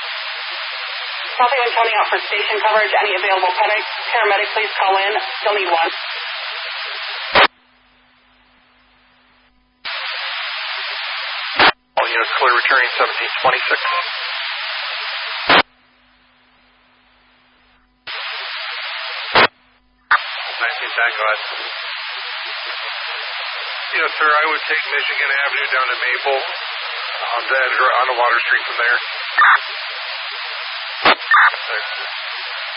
Copy and counting out for station coverage. Any available paramedic, please call in. Still need one. All units clear, returning 1726. 19 Tango, go ahead. Yes, sir, I would take Michigan Avenue down to Maple, then on the Water Street from there. Thanks.